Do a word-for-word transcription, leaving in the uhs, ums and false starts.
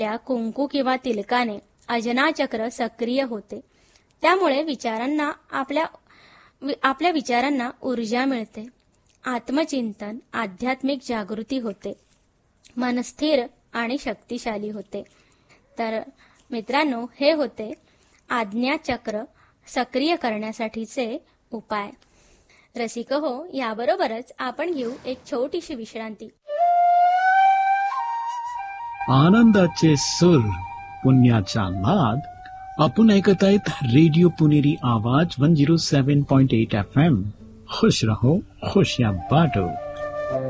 त्या कुंकू किंवा तिलकाने अजनाचक्र सक्रिय होते. त्यामुळे विचारांना आपल्या आपल्या विचारांना ऊर्जा मिळते. आत्मचिंतन, आध्यात्मिक जागृती होते. मन स्थिर आणि शक्तिशाली होते. तर मित्रांनो, हे होते आज्ञाचक्र सक्रिय करण्यासाठीचे उपाय. रसिक हो, याबरोबरच आपण घेऊ एक छोटीशी विश्रांती. आनंदाचे सूर, पुण्याचा नाद. आपण ऐकत आहेत रेडिओ पुणेरी आवाज वन झिरो सेवन पॉइंट एट एफ एम. खुश रहो, खुशियां बांटो.